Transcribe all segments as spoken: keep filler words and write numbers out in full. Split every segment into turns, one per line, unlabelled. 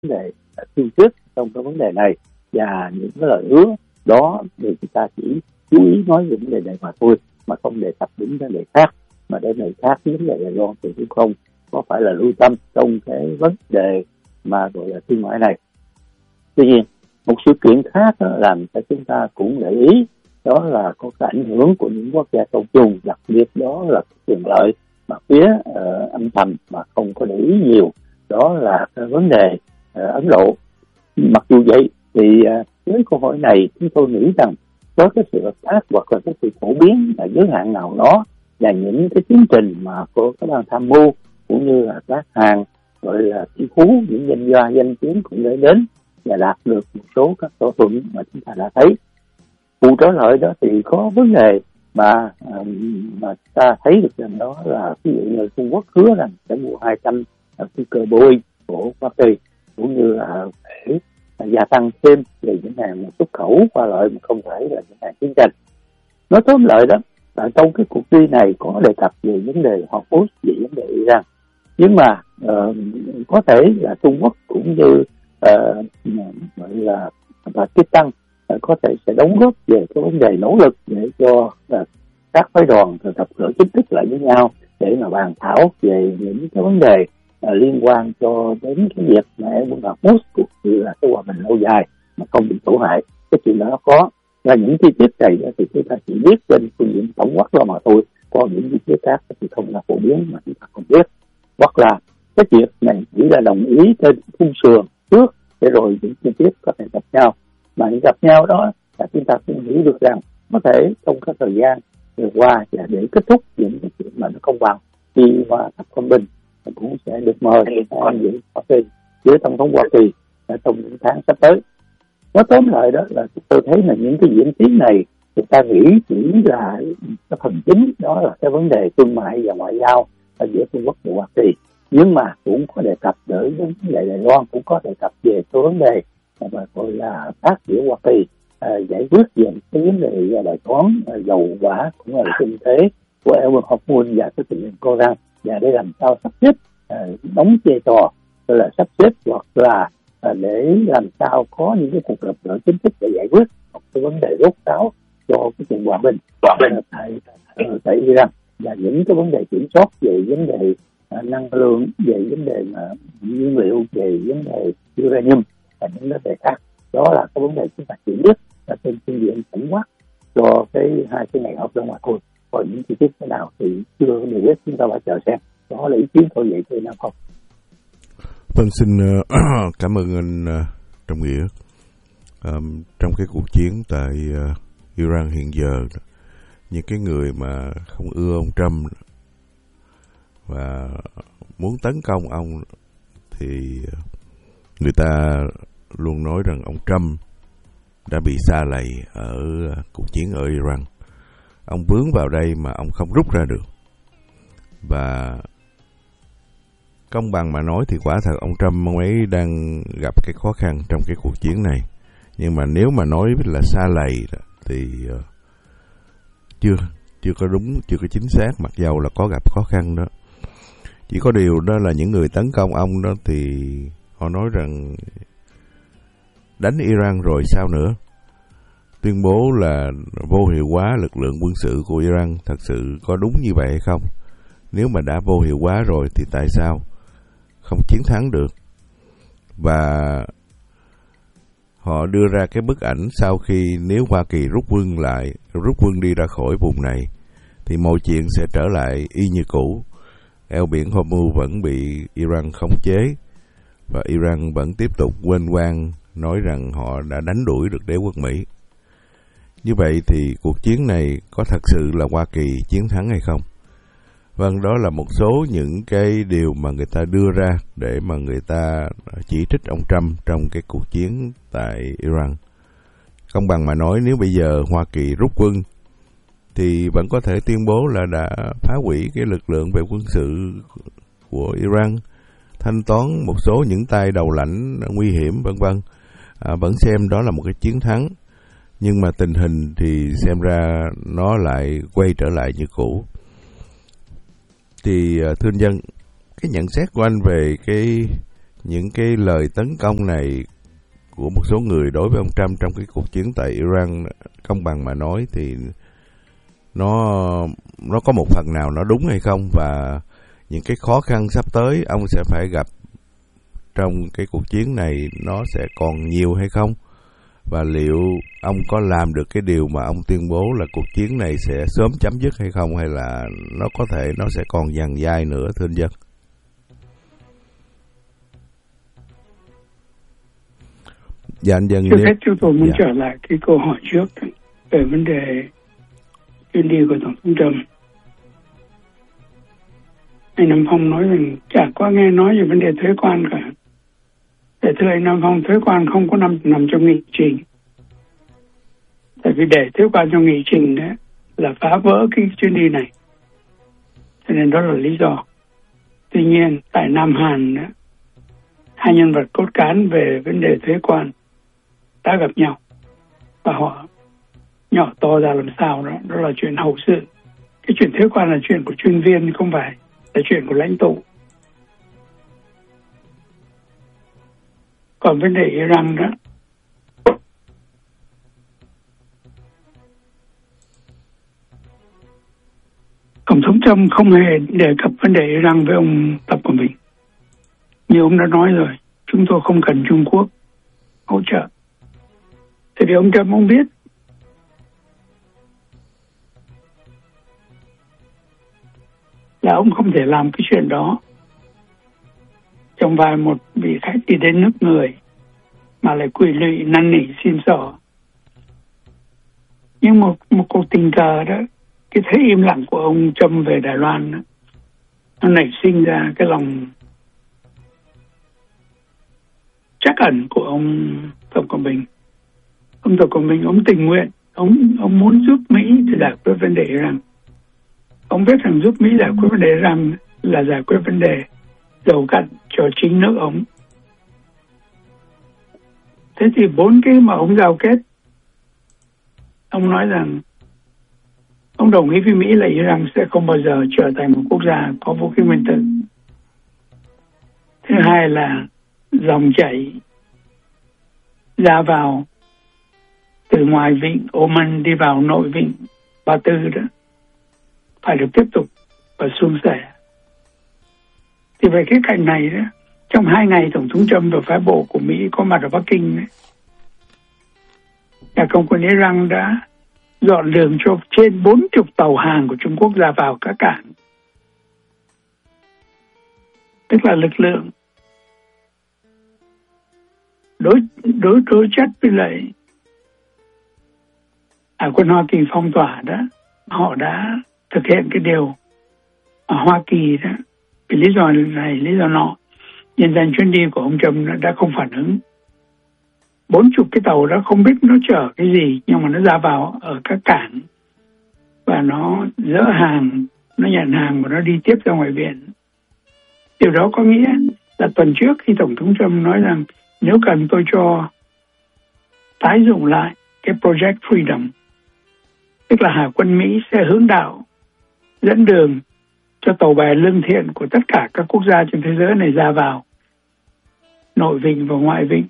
vấn đề xuyên suốt trong cái vấn đề này, và những cái lời hứa đó thì chúng ta chỉ chú ý nói về vấn đề này mà thôi, mà không đề cập đến vấn đề khác. Mà vấn đề khác với vấn đề Đài Loan thì cũng không có phải là lưu tâm trong cái vấn đề mà gọi là thương mại này. Tuy nhiên, một sự kiện khác đó làm cho chúng ta cũng để ý, đó là có cái ảnh hưởng của những quốc gia trong chung, đặc biệt đó là quyền lợi mà phía uh, âm thầm mà không có để ý nhiều, đó là cái vấn đề uh, Ấn Độ. Mặc dù vậy thì uh, với câu hỏi này chúng tôi nghĩ rằng có cái sự hợp tác hoặc là cái sự phổ biến ở giới hạn nào đó, và những cái tiến trình mà của các ban tham mưu cũng như là các hàng gọi là tỷ phú, những doanh gia danh tiếng cũng để đến và đạt được một số các thỏa thuận mà chúng ta đã thấy. Vụ trả lời đó thì có vấn đề mà mà ta thấy được rằng đó là ví dụ như Trung Quốc hứa rằng sẽ mua hai trăm phi cơ Boeing của Hoa Kỳ, cũng như là để gia tăng thêm về những hàng xuất khẩu qua lại mà không phải là những hàng chiến tranh. Nói tóm lại đó, ở trong cái cuộc thi này có đề cập về vấn đề Hormuz, về vấn đề Iran, nhưng mà uh, có thể là Trung Quốc cũng như uh, gọi là Pakistan uh, có thể sẽ đóng góp về cái vấn đề nỗ lực để cho uh, các phái đoàn gặp gỡ chính thức lại với nhau để mà bàn thảo về những cái vấn đề uh, liên quan cho đến cái việc mà quân Hormuz cũng như là cái hòa bình lâu dài mà không bị tổn hại. Cái chuyện đó nó có, và những chi tiết này thì chúng ta chỉ biết trên phương diện tổng quát đó mà thôi, còn những chi tiết khác thì không là phổ biến mà chúng ta không biết, hoặc là cái việc này chỉ là đồng ý trên khung sườn trước để rồi những chi tiết có thể gặp nhau, mà những gặp nhau đó là chúng ta cũng hiểu được rằng có thể trong các thời gian vừa qua và để kết thúc những cái chuyện mà nó không bằng khi mà Tập Cận Bình cũng sẽ được mời tham dự Hoa Kỳ với tổng thống Hoa Kỳ trong những tháng sắp tới. Nói tóm lại đó là tôi thấy là những cái diễn tiến này người ta nghĩ chỉ là cái phần chính, đó là cái vấn đề thương mại và ngoại giao ở giữa Trung Quốc và Hoa Kỳ, nhưng mà cũng có đề cập đến vấn đề Đài Loan, cũng có đề cập về cái vấn đề mà gọi là tác giữa Hoa Kỳ à, giải quyết về cái vấn đề bài toán à, dầu hỏa cũng là kinh tế của Eo Hormuz và cái tình hình Koran, và để làm sao sắp xếp à, đóng vai trò gọi là sắp xếp hoặc là À, để làm sao có những cái cuộc gặp gỡ chính thức để giải quyết một cái vấn đề rốt ráo cho cái chuyện hòa bình hòa bình tại tại Iran, và những cái vấn đề kiểm soát về vấn đề à, năng lượng, về vấn đề mà nhiên liệu, về vấn đề uranium và những vấn đề khác. Đó là cái vấn đề chúng ta chỉ biết là trên phương diện tổng quát cho cái hai cái ngày họp ra ngoài thôi. Còn những chi tiết thế nào thì chưa có điều biết, chúng ta phải chờ xem. Đó là ý kiến tôi vậy thôi nào không.
Vâng, xin uh, cảm ơn anh uh, Trọng Nghĩa. Um, trong cái cuộc chiến tại uh, Iran hiện giờ, những cái người mà không ưa ông Trump và muốn tấn công ông thì người ta luôn nói rằng ông Trump đã bị sa lầy ở uh, cuộc chiến ở Iran. Ông vướng vào đây mà ông không rút ra được. Và công bằng mà nói thì quả thật ông Trump ông ấy đang gặp cái khó khăn trong cái cuộc chiến này. Nhưng mà nếu mà nói là sa lầy thì uh, chưa chưa có đúng, chưa có chính xác, mặc dầu là có gặp khó khăn đó. Chỉ có điều đó là những người tấn công ông đó thì họ nói rằng đánh Iran rồi sao nữa. Tuyên bố là vô hiệu hóa lực lượng quân sự của Iran, thật sự có đúng như vậy hay không? Nếu mà đã vô hiệu hóa rồi thì tại sao không chiến thắng được? Và họ đưa ra cái bức ảnh sau khi nếu Hoa Kỳ rút quân lại, rút quân đi ra khỏi vùng này, thì mọi chuyện sẽ trở lại y như cũ. Eo biển Hormuz vẫn bị Iran khống chế, và Iran vẫn tiếp tục quên quang nói rằng họ đã đánh đuổi được đế quốc Mỹ. Như vậy thì cuộc chiến này có thật sự là Hoa Kỳ chiến thắng hay không? Vâng, đó là một số những cái điều mà người ta đưa ra để mà người ta chỉ trích ông Trump trong cái cuộc chiến tại Iran. Công bằng mà nói, nếu bây giờ Hoa Kỳ rút quân thì vẫn có thể tuyên bố là đã phá hủy cái lực lượng về quân sự của Iran, thanh toán một số những tay đầu lãnh nguy hiểm vân vân, à, vẫn xem đó là một cái chiến thắng. Nhưng mà tình hình thì xem ra nó lại quay trở lại như cũ. Thì thưa anh Dân, cái nhận xét của anh về cái những cái lời tấn công này của một số người đối với ông Trump trong cái cuộc chiến tại Iran, công bằng mà nói thì nó nó có một phần nào nó đúng hay không, và những cái khó khăn sắp tới ông sẽ phải gặp trong cái cuộc chiến này nó sẽ còn nhiều hay không, và liệu ông có làm được cái điều mà ông tuyên bố là cuộc chiến này sẽ sớm chấm dứt hay không, hay là nó có thể nó sẽ còn dằng dai nữa, thưa anh Dân? Dạ anh Dân.
Trước hết chúng tôi muốn
dạ.
trở lại cái câu hỏi trước về vấn đề chuyến đi của Tổng thống Trump. Anh Nam Phong nói rằng chả có nghe nói về vấn đề thuế quan cả. Để thưa anh Nam Phong, thuế quan không có nằm, nằm trong nghị trình. Tại vì để thuế quan trong nghị trình đó là phá vỡ cái chuyến đi này. Cho nên đó là lý do. Tuy nhiên, tại Nam Hàn đó, hai nhân vật cốt cán về vấn đề thuế quan đã gặp nhau. Và họ nhỏ to ra làm sao đó, đó là chuyện hậu sự. Cái chuyện thuế quan là chuyện của chuyên viên, không phải là chuyện của lãnh tụ. Còn vấn đề Iran đó, Tổng thống Trump không hề đề cập vấn đề Iran với ông Tập Cận Bình. Như ông đã nói rồi, chúng tôi không cần Trung Quốc hỗ trợ. Thế thì ông Trump ông biết là ông không thể làm cái chuyện đó trong vai một vị khách đi đến nước người mà lại quỳ lụy năn nỉ xin xỏ. Nhưng một, một cuộc tình cờ đó, cái thế im lặng của ông Trump về Đài Loan đó, nó nảy sinh ra cái lòng trắc ẩn của ông Tập Cận Bình. Ông Tập Cận Bình ông tình nguyện, ông ông muốn giúp Mỹ để giải quyết vấn đề Iran. Ông biết rằng giúp Mỹ giải quyết vấn đề Iran là giải quyết vấn đề dầu cặn cho chính nước ông. Thế thì bốn cái mà ông giao kết, ông nói rằng ông đồng ý với Mỹ là Iran sẽ không bao giờ trở thành một quốc gia có vũ khí nguyên tử. Thứ hai là dòng chảy ra vào từ ngoài vịnh Oman đi vào nội vịnh Ba Tư đó phải được tiếp tục và suôn sẻ. Thì về cái cạnh này đó, trong hai ngày Tổng thống Trump và phái bộ của Mỹ có mặt ở Bắc Kinh đấy, nhà cầm quyền Iran đã dọn đường cho trên bốn mươi tàu hàng của Trung Quốc ra vào các cảng. Tức là lực lượng đối đối đối chất với lại à, quân Hoa Kỳ phong tỏa đó, họ đã thực hiện cái điều ở Hoa Kỳ đó. Vì lý do này, lý do nọ, nhân dân chuyến đi của ông Trump đã không phản ứng. Bốn chục cái tàu đó không biết nó chở cái gì, nhưng mà nó ra vào ở các cảng và nó dỡ hàng, nó nhận hàng và nó đi tiếp ra ngoài biển. Điều đó có nghĩa là tuần trước khi Tổng thống Trump nói rằng nếu cần tôi cho tái dụng lại cái Project Freedom, tức là Hải quân Mỹ sẽ hướng đạo, dẫn đường cho tàu bè lương thiện của tất cả các quốc gia trên thế giới này ra vào nội vịnh và ngoại vịnh.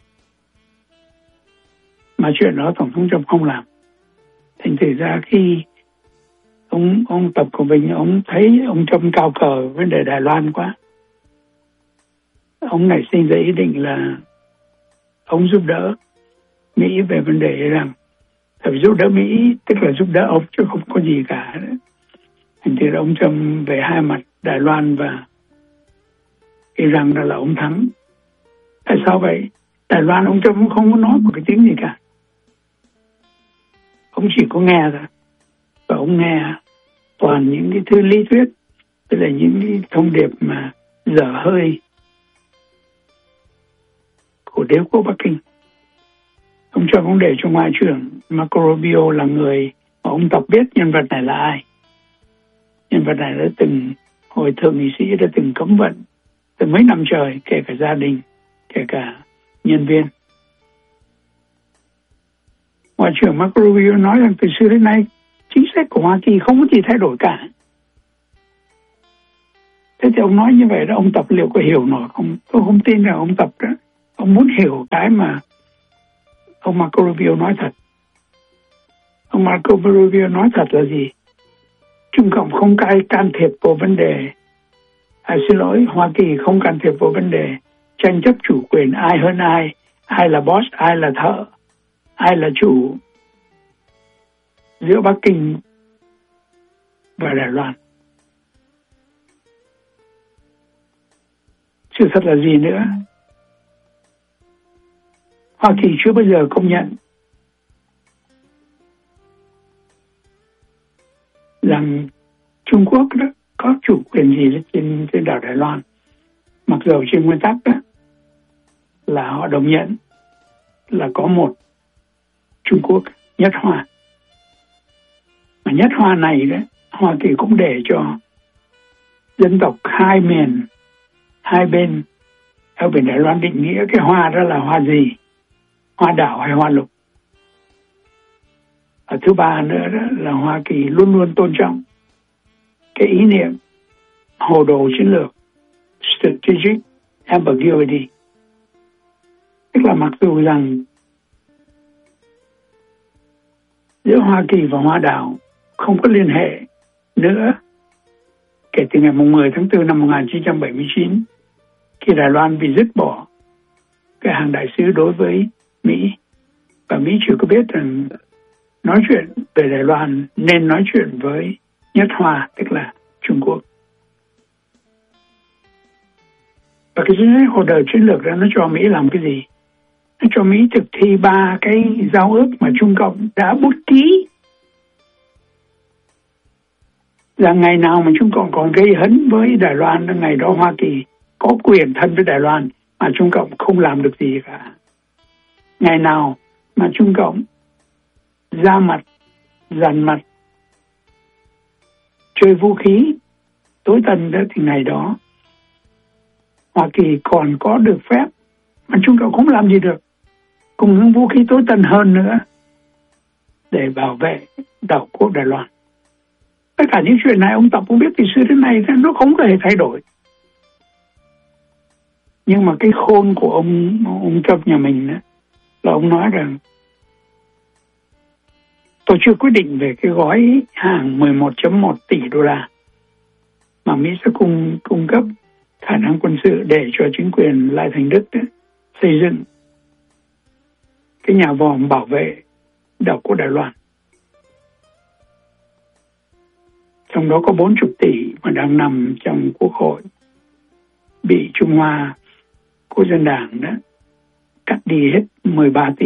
Mà chuyện đó Tổng thống Trump không làm. Thành thử ra khi ông ông Tập Cận Bình ông thấy ông Trump cao cờ vấn đề Đài Loan quá, ông nảy sinh ra ý định là ông giúp đỡ Mỹ về vấn đề Iran. Tại vì giúp đỡ Mỹ tức là giúp đỡ ông chứ không có gì cả. Thành thử ông Trump về hai mặt Đài Loan và Iran là ông thắng. Tại sao vậy? Đài Loan ông Trump cũng không có nói một cái tiếng gì cả. Ông chỉ có nghe thôi. Và ông nghe toàn những cái thứ lý thuyết, tức là những cái thông điệp mà dở hơi của đế quốc Bắc Kinh. Ông Trump ông để cho Ngoại trưởng Marco Rubio là người mà ông Tập biết nhân vật này là ai. Nhân vật này đã từng, hồi thượng nghị sĩ đã từng cấm vận từ mấy năm trời, kể cả gia đình, kể cả nhân viên. Ngoại trưởng Marco Rubio nói rằng từ xưa đến nay chính sách của Hoa Kỳ không có gì thay đổi cả. Thế thì ông nói như vậy đó, ông Tập liệu có hiểu nổi không? Tôi không tin rằng ông Tập đó, ông muốn hiểu cái mà ông Marco Rubio nói thật. Ông Marco Rubio nói thật là gì? Trung Cộng không can can thiệp vào vấn đề, à, xin lỗi, Hoa Kỳ không can thiệp vào vấn đề tranh chấp chủ quyền ai hơn ai, ai là boss, ai là thợ, ai là chủ giữa Bắc Kinh và Đài Loan. Sự thật là gì nữa? Hoa Kỳ chưa bao giờ công nhận rằng Trung Quốc đó có chủ quyền gì trên, trên đảo Đài Loan. Mặc dù trên nguyên tắc đó là họ đồng nhận là có một Trung Quốc nhất Hoa. Mà nhất Hoa này đó, Hoa Kỳ cũng để cho dân tộc hai miền, hai bên ở biển Đài Loan định nghĩa cái hoa đó là hoa gì, hoa đảo hay hoa lục. Và thứ ba nữa đó là Hoa Kỳ luôn luôn tôn trọng cái ý niệm hồ đồ chiến lược, strategic ambiguity. Tức là mặc dù rằng giữa Hoa Kỳ và Hoa đảo không có liên hệ nữa kể từ ngày mười tháng tư năm một nghìn chín trăm bảy mươi chín, khi Đài Loan bị dứt bỏ cái hàng đại sứ đối với Mỹ, và Mỹ chưa có biết rằng nói chuyện về Đài Loan nên nói chuyện với nhất Hoa, tức là Trung Quốc. Và cái hồ đồ chiến lược đó nó cho Mỹ làm cái gì? Nó cho Mỹ thực thi ba cái giao ước mà Trung Cộng đã bút ký. Là ngày nào mà Trung Cộng còn gây hấn với Đài Loan, ngày đó Hoa Kỳ có quyền thân với Đài Loan mà Trung Cộng không làm được gì cả. Ngày nào mà Trung Cộng ra mặt, dằn mặt, chơi vũ khí tối tân đó, thì ngày đó Hoa Kỳ còn có được phép mà Trung Cộng không làm gì được, cùng những vũ khí tối tân hơn nữa để bảo vệ đảo quốc Đài Loan. Tất cả những chuyện này ông Tập cũng biết từ xưa đến nay, nó không có thể thay đổi. Nhưng mà cái khôn của ông ông Trump nhà mình đó, là ông nói rằng tôi chưa quyết định về cái gói hàng mười một phẩy một tỷ đô la mà Mỹ sẽ cung cung cấp khả năng quân sự để cho chính quyền Lai Thành Đức đó, xây dựng cái nhà vòm bảo vệ đảo quốc Đài Loan. Trong đó có bốn mươi tỷ mà đang nằm trong Quốc hội, bị Trung Hoa Quốc dân Đảng đó cắt đi hết mười ba tỷ.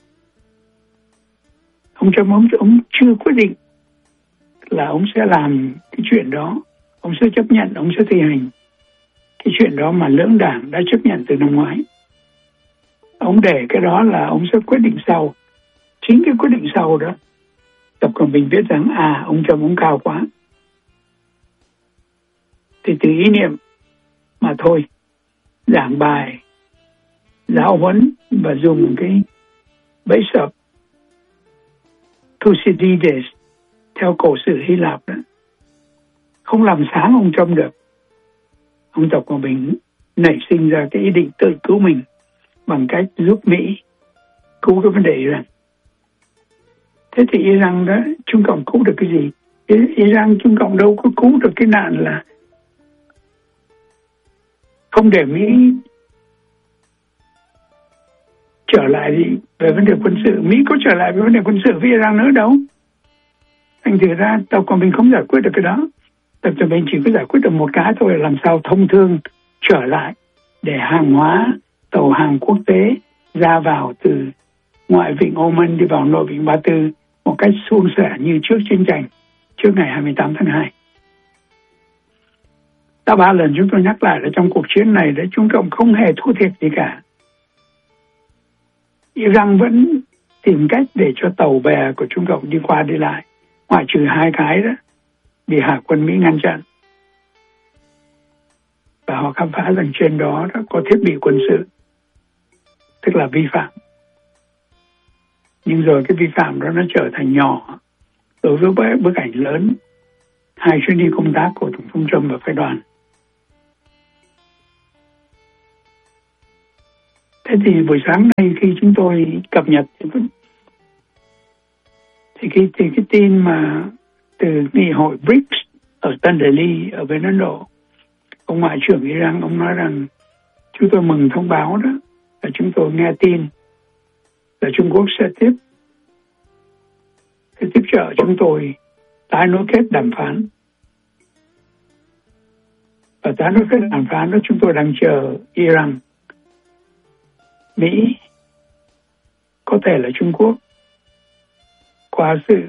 Ông Trump ông, ông chưa quyết định là ông sẽ làm cái chuyện đó, ông sẽ chấp nhận, ông sẽ thi hành cái chuyện đó mà lưỡng đảng đã chấp nhận từ năm ngoái. Ông để cái đó là ông sẽ quyết định sau. Chính cái quyết định sau đó, Tập Cận Bình biết rằng à ông Trump ông cao quá, thì từ ý niệm mà thôi, giảng bài, giáo huấn và dùng cái bẫy sập Thucydides theo cổ sử Hy Lạp đó, không làm sáng ông Trump được. Ông Tập Cận Bình nảy sinh ra cái ý định tự cứu mình bằng cách giúp Mỹ cứu cái vấn đề Iran. Thế thì Iran đó, Trung Cộng cứu được cái gì? Iran, Trung Cộng đâu có cứu được cái nạn là không để Mỹ trở lại về vấn đề quân sự. Mỹ có trở lại về vấn đề quân sự với Iran nữa đâu. Thành thử ra Tập Cận Bình không giải quyết được cái đó. Tập Cận Bình chỉ có giải quyết được một cái thôi, là làm sao thông thương trở lại để hàng hóa, tàu hàng quốc tế ra vào từ ngoại vịnh Oman đi vào nội vịnh Ba Tư một cách suôn sẻ như trước chiến tranh, trước ngày hai mươi tám tháng hai. Đã ba lần chúng tôi nhắc lại là trong cuộc chiến này đấy, Trung Cộng không hề thua thiệt gì cả. Iran vẫn tìm cách để cho tàu bè của Trung Cộng đi qua đi lại, ngoại trừ hai cái đó bị Hải quân Mỹ ngăn chặn. Và họ khám phá rằng trên đó, đó có thiết bị quân sự, tức là vi phạm. Nhưng rồi cái vi phạm đó nó trở thành nhỏ đối với bức ảnh lớn hai chuyến đi công tác của Tổng thống Trump và phái đoàn Thế thì buổi sáng nay khi chúng tôi cập nhật thì thì cái, thì cái tin mà từ nghị hội bê rê i xê ở Tân Delhi ở bên Ấn Độ, ông ngoại trưởng Iran ông nói rằng chúng tôi mừng thông báo đó là chúng tôi nghe tin là Trung Quốc sẽ tiếp sẽ tiếp trợ chúng tôi tái nối kết đàm phán. Và tái nối kết đàm phán đó chúng tôi đang chờ Iran, Mỹ, có thể là Trung Quốc qua sự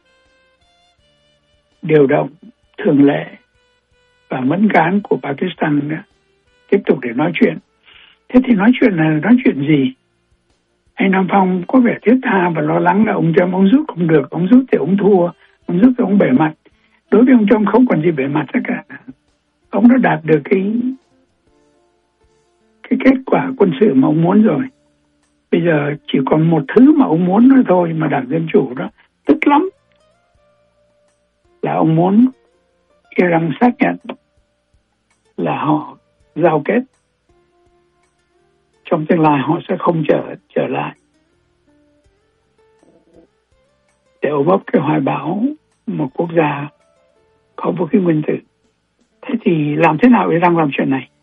điều động thường lệ và mẫn cán của Pakistan nữa, tiếp tục để nói chuyện. Thế thì nói chuyện là nói chuyện gì? Anh Nam Phong có vẻ thiết tha và lo lắng là ông Trump ông rút không được, ông rút thì ông thua, ông rút thì ông bể mặt. Đối với ông Trump không còn gì bể mặt cả. Ông đã đạt được cái cái kết quả quân sự mà ông muốn rồi. Bây giờ chỉ còn một thứ mà ông muốn nữa thôi, mà Đảng Dân Chủ đó tức lắm, là ông muốn Iran xác nhận là họ giao kết, trong tương lai họ sẽ không trở trở lại, để ôm ấp cái hoài bão một quốc gia có vũ khí nguyên tử. Thế thì làm thế nào Iran làm chuyện này?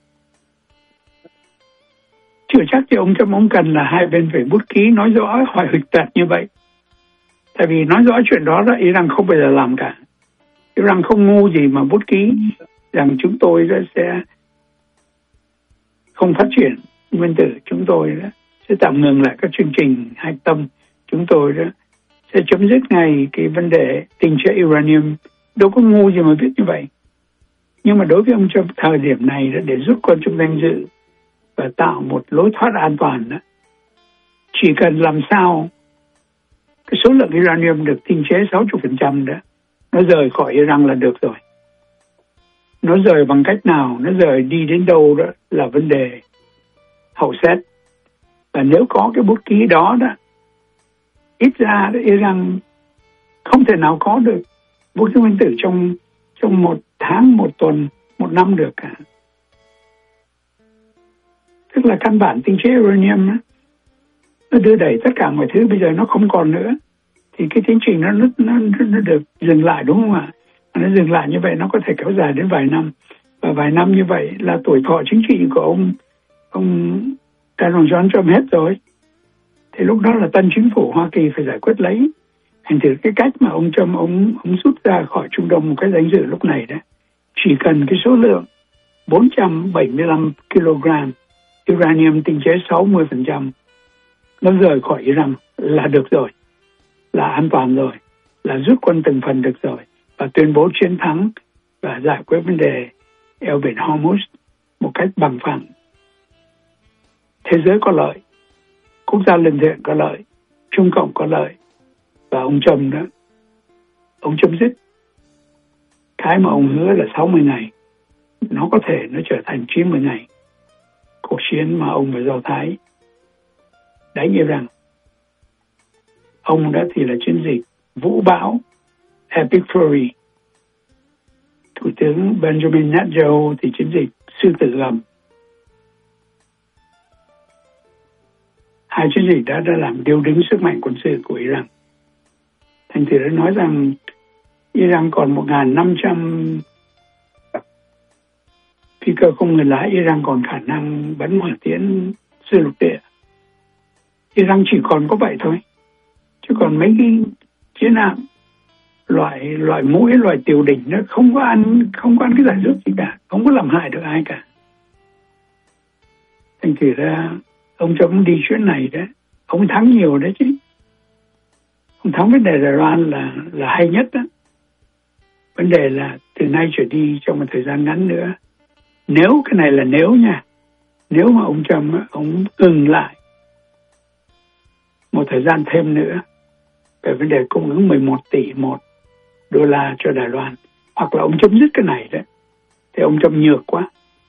Chưa chắc thì ông Trump ông cần là hai bên phải bút ký nói rõ hỏi hịch tật như vậy. Tại vì nói rõ chuyện đó là Iran không bao giờ làm cả. Iran không ngu gì mà bút ký rằng chúng tôi sẽ không phát triển nguyên tử, chúng tôi sẽ tạm ngừng lại các chương trình hạch tâm, chúng tôi sẽ chấm dứt ngay cái vấn đề tình chế uranium. Đâu có ngu gì mà viết như vậy. Nhưng mà đối với ông Trump thời điểm này để rút quân trong danh dự và tạo một lối thoát an toàn đó, chỉ cần làm sao cái số lượng uranium được tinh chế sáu mươi phần trăm đó, nó rời khỏi Iran là được rồi. Nó rời bằng cách nào, nó rời đi đến đâu đó là vấn đề hậu xét. Và nếu có cái bút ký đó đó, ít ra đó, Iran không thể nào có được vũ khí nguyên tử trong trong một tháng, một tuần, một năm được cả. Tức là căn bản tinh chế uranium đó, nó đưa đẩy tất cả mọi thứ, bây giờ nó không còn nữa, thì cái tiến trình nó nó nó được dừng lại, đúng không ạ? Nó dừng lại như vậy nó có thể kéo dài đến vài năm, và vài năm như vậy là tuổi thọ chính trị của ông ông Donald Trump hết rồi. Thì lúc đó là tân chính phủ Hoa Kỳ phải giải quyết lấy. Thành thử cái cách mà ông Trump ông ông rút ra khỏi Trung Đông một cái danh dự lúc này đó, chỉ cần cái số lượng bốn trăm bảy mươi lăm ki lô gam uranium tinh chế sáu mươi phần trăm nó rời khỏi Iran là được rồi, là an toàn rồi, là rút quân từng phần được rồi, và tuyên bố chiến thắng và giải quyết vấn đề eo biển Hormuz một cách bằng phẳng. Thế giới có lợi, quốc gia lân thiện có lợi, Trung Cộng có lợi, và ông Trump đó, ông chấm dứt cái mà ông hứa là sáu mươi ngày, nó có thể nó trở thành chín mươi ngày. Cuộc chiến mà ông và Do Thái đánh Iran, ông đã thì là chiến dịch vũ bão Epic Fury, Thủ tướng Benjamin Netanyahu thì chiến dịch sư tử gầm. Hai chiến dịch đã đã làm điêu đứng sức mạnh quân sự của Iran. Thành thử đã nói rằng Iran còn một nghìn năm trăm phi cơ không người lái, Iran còn khả năng bắn hỏa tiễn xuyên lục địa. Iran chỉ còn có vậy thôi, chứ còn mấy cái chiến hạm loại loại mũi, loại tiểu đỉnh nó không có ăn không có ăn cái giải rút gì cả, không có làm hại được ai cả. Thành thử ra ông Trump đi chuyến này đấy, ông thắng nhiều đấy chứ. Ông thắng vấn đề Đài Loan là là hay nhất đó. Vấn đề là từ nay trở đi trong một thời gian ngắn nữa, nếu cái này là nếu nha, nếu mà ông Trump ông ngừng lại một thời gian thêm nữa về vấn đề cung ứng mười một tỷ một đô la cho Đài Loan, hoặc là ông chấm dứt cái này đấy, thì ông Trump nhược quá.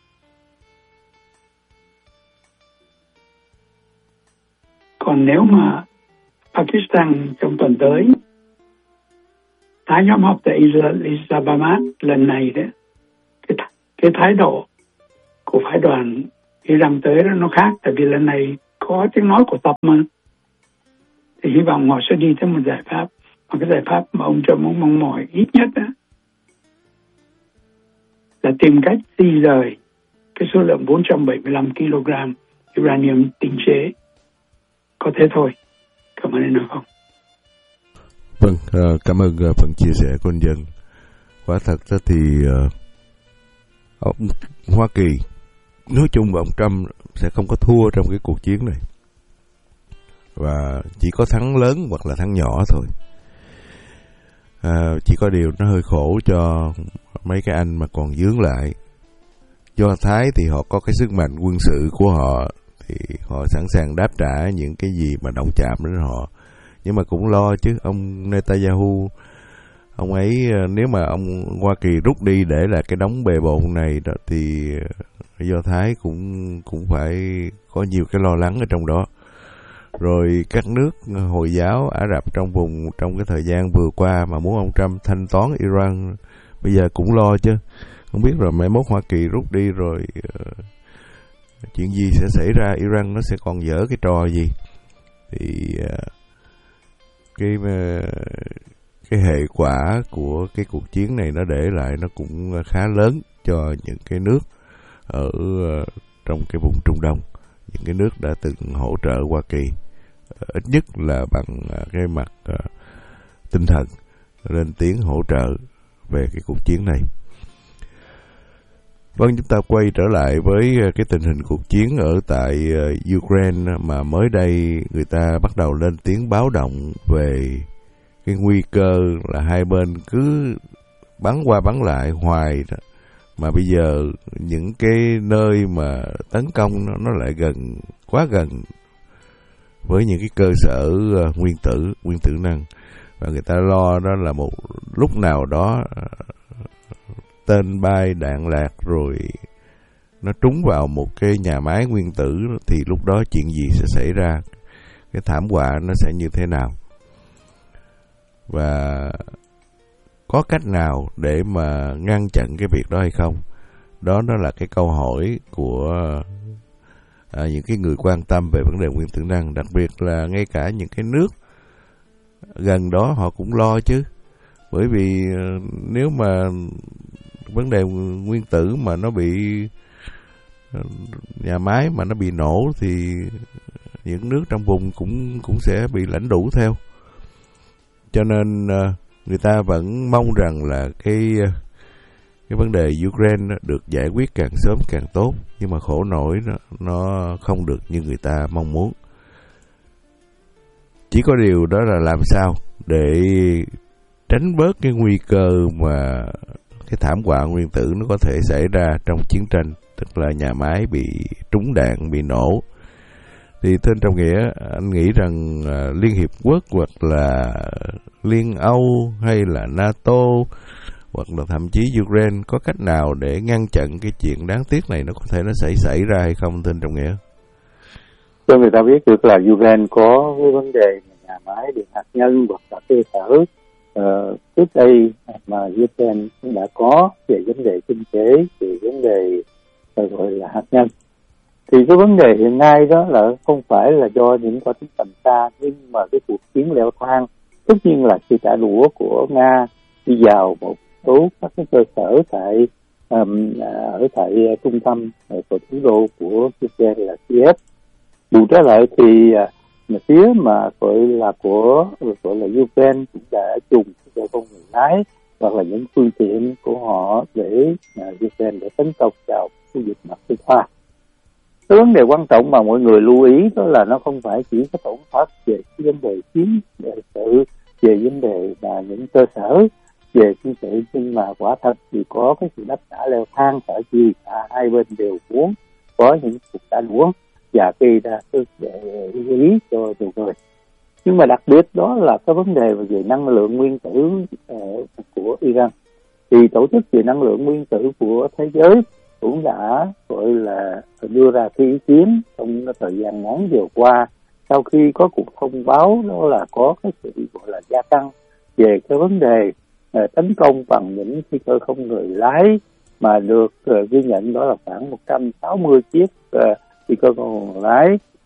Còn nếu mà Pakistan trong tuần tới tái nhóm họp tại Islamabad lần này đấy, cái, cái thái độ của phái đoàn Iran tới đó nó khác, tại vì lần này có tiếng nói của tập mà. Thì hy vọng họ sẽ đi tới một giải pháp, và cái giải pháp mà ông Trump ông mong mỏi ít nhất đó, là tìm cách di rời cái số lượng bốn trăm bảy mươi lăm ki lô gam uranium tinh chế. Có thế thôi. Cảm ơn anh không?
Vâng, cảm ơn phần chia sẻ của anh Dân. Quả thật đó thì ông Hoa Kỳ nói chung và ông Trump sẽ không có thua trong cái cuộc chiến này, và chỉ có thắng lớn hoặc là thắng nhỏ thôi. À, chỉ có điều nó hơi khổ cho mấy cái anh mà còn dướng lại. Do Thái thì họ có cái sức mạnh quân sự của họ, thì họ sẵn sàng đáp trả những cái gì mà động chạm đến họ. Nhưng mà cũng lo chứ, ông Netanyahu, ông ấy nếu mà ông Hoa Kỳ rút đi để lại cái đống bề bộn này đó, thì Do Thái cũng cũng phải có nhiều cái lo lắng ở trong đó. Rồi các nước Hồi giáo Ả Rập trong vùng trong cái thời gian vừa qua mà muốn ông Trump thanh toán Iran, bây giờ cũng lo chứ. Không biết rồi mai mốt Hoa Kỳ rút đi rồi uh, chuyện gì sẽ xảy ra, Iran nó sẽ còn dở cái trò gì. Thì uh, cái uh, cái hệ quả của cái cuộc chiến này nó để lại nó cũng khá lớn cho những cái nước ở uh, trong cái vùng Trung Đông, những cái nước đã từng hỗ trợ Hoa Kỳ, uh, ít nhất là bằng uh, cái mặt uh, tinh thần lên tiếng hỗ trợ về cái cuộc chiến này. Vâng, chúng ta quay trở lại với cái tình hình cuộc chiến ở tại uh, Ukraine, mà mới đây người ta bắt đầu lên tiếng báo động về cái nguy cơ là hai bên cứ bắn qua bắn lại hoài đó. Mà bây giờ những cái nơi mà tấn công nó, nó lại gần, quá gần với những cái cơ sở uh, nguyên tử, nguyên tử năng. Và người ta lo đó là một lúc nào đó uh, tên bay đạn lạc rồi nó trúng vào một cái nhà máy nguyên tử, thì lúc đó chuyện gì sẽ xảy ra, cái thảm họa nó sẽ như thế nào, và có cách nào để mà ngăn chặn cái việc đó hay không. Đó đó là cái câu hỏi của à, những cái người quan tâm về vấn đề nguyên tử năng, đặc biệt là ngay cả những cái nước gần đó họ cũng lo chứ. Bởi vì nếu mà vấn đề nguyên tử mà nó bị nhà máy mà nó bị nổ thì những nước trong vùng cũng cũng sẽ bị lãnh đủ theo. Cho nên người ta vẫn mong rằng là cái cái vấn đề Ukraine được giải quyết càng sớm càng tốt, nhưng mà khổ nổi nó, nó không được như người ta mong muốn. Chỉ có điều đó là làm sao để tránh bớt cái nguy cơ mà cái thảm họa nguyên tử nó có thể xảy ra trong chiến tranh, tức là nhà máy bị trúng đạn, bị nổ. Thì tên trong nghĩa, anh nghĩ rằng uh, Liên Hiệp Quốc hoặc là Liên Âu hay là NATO hoặc là thậm chí Ukraine có cách nào để ngăn chặn cái chuyện đáng tiếc này nó có thể nó xảy xảy ra hay không, tên trong nghĩa?
Cho người ta biết được là Ukraine có cái vấn đề nhà máy điện hạt nhân hoặc là cơ sở uh, trước đây mà Ukraine cũng đã có về vấn đề kinh tế, về vấn đề uh, gọi là hạt nhân. Thì cái vấn đề hiện nay đó là không phải là do những quả tính tầm xa, nhưng mà cái cuộc chiến leo thang, tất nhiên là sự trả đũa của Nga đi vào một số các cái cơ sở tại um, ở tại trung tâm ở thủ đô của Ukraine là Kiev. Bù trở lại thì mà phía mà gọi là của gọi là Ukraine cũng đã dùng xe không người lái hoặc là những phương tiện của họ để uh, Ukraine để tấn công vào khu vực mặt Tây Pha. Cái vấn đề quan trọng mà mọi người lưu ý đó là nó không phải chỉ có tổn thất về cái vấn đề chiến về sự, về vấn đề là những cơ sở về kinh tế, nhưng mà quả thật thì có cái sự đáp trả leo thang, tại vì cả hai bên đều muốn có những cuộc trả đũa và gây ra cái lưu ý cho nhiều người. Nhưng mà đặc biệt đó là cái vấn đề về năng lượng nguyên tử uh, của Iran. Thì tổ chức về năng lượng nguyên tử của thế giới cũng đã gọi là đưa ra cái ý kiến trong thời gian ngắn vừa qua, sau khi có cuộc thông báo đó là có cái sự gọi là gia tăng về cái vấn đề uh, tấn công bằng những phi cơ không người lái, mà được uh, ghi nhận đó là khoảng một trăm sáu mươi chiếc uh, phi cơ không người lái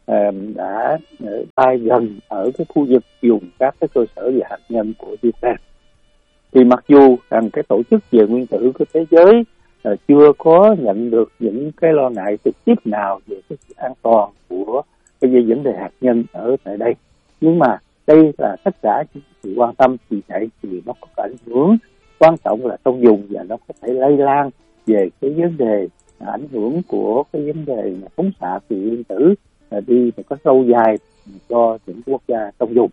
đã bay gần ở cái khu vực dùng các cái cơ sở về hạt nhân của Ukraine. Thì mặc dù rằng cái tổ chức về nguyên tử của thế giới uh, chưa có nhận được những cái lo ngại trực tiếp nào về cái sự an toàn của cái vấn đề hạt nhân ở tại đây, nhưng mà đây là tất cả những sự quan tâm vì vậy thì nó có ảnh hưởng quan trọng là trong vùng, và nó có thể lây lan về cái vấn đề ảnh hưởng của cái vấn đề phóng xạ từ nguyên tử đi một cách lâu dài cho những quốc gia trong vùng.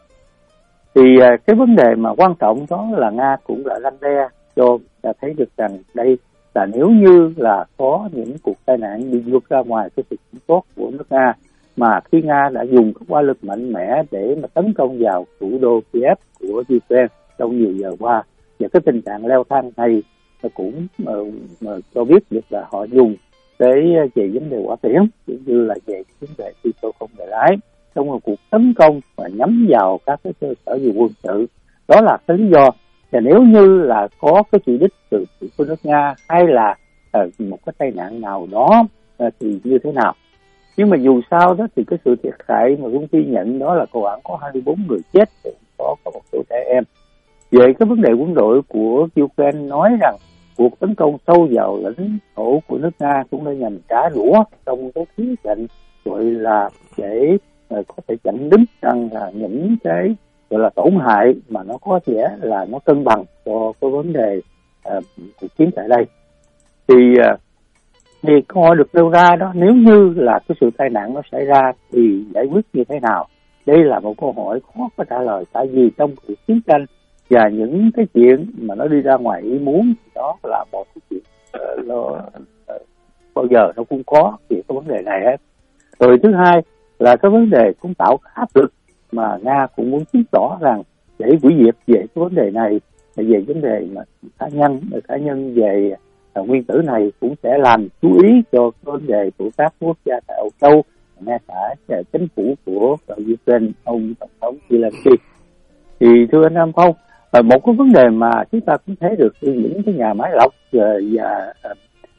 Thì cái vấn đề mà quan trọng đó là Nga cũng đã răn đe cho ta thấy được rằng đây là nếu như là có những cuộc tai nạn bị vượt ra ngoài cái sự kiểm soát của nước Nga, mà khi Nga đã dùng các hỏa lực mạnh mẽ để mà tấn công vào thủ đô Kiev của Ukraine trong nhiều giờ qua, và cái tình trạng leo thang này nó cũng mà, mà cho biết được là họ dùng cái về vấn đề hỏa tiễn cũng như là về vấn đề phi cơ không người lái trong một cuộc tấn công và nhắm vào các cái cơ sở về quân sự. Đó là cái lý do. Và nếu như là có cái chỉ đích từ của nước Nga hay là uh, một cái tai nạn nào đó uh, thì như thế nào, nhưng mà dù sao đó thì cái sự thiệt hại mà cũng ghi nhận đó là khoảng có hai mươi bốn người chết, có có một số trẻ em. Về cái vấn đề quân đội của Ukraine nói rằng cuộc tấn công sâu vào lãnh thổ của nước Nga cũng đã nhằm trả đũa trong cái khía cạnh gọi là để uh, có thể chặn đứng rằng là những cái gọi là tổn hại mà nó có thể là nó cân bằng cho cái vấn đề uh, cuộc chiến tại đây. Thì uh, thì câu hỏi được nêu ra đó, nếu như là cái sự tai nạn nó xảy ra thì giải quyết như thế nào? Đây là một câu hỏi khó có trả lời, tại vì trong cuộc chiến tranh và những cái chuyện mà nó đi ra ngoài ý muốn thì đó là một cái chuyện uh, nó, uh, bao giờ nó cũng có về cái vấn đề này hết. Rồi thứ hai là cái vấn đề cũng tạo áp lực mà Nga cũng muốn chứng tỏ rằng để hủy diệt về cái vấn đề này, về vấn đề mà cá nhân cá nhân về uh, nguyên tử này cũng sẽ làm chú ý cho vấn đề của các quốc gia tại Âu Châu, ngay cả chính phủ của Ukraine, ông tổng thống Zelensky. Thì thưa anh Nam Phong, uh, một cái vấn đề mà chúng ta cũng thấy được những cái nhà máy lọc uh, và uh,